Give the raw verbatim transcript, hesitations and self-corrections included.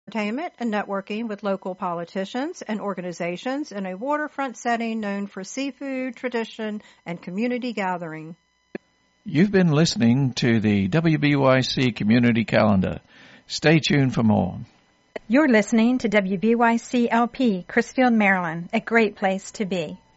entertainment and networking with local politicians and organizations in a waterfront setting known for seafood, tradition, and community gathering. You've been listening to the W B Y C Community Calendar. Stay tuned for more. You're listening to W B Y C L P, Chrisfield, Maryland, a great place to be.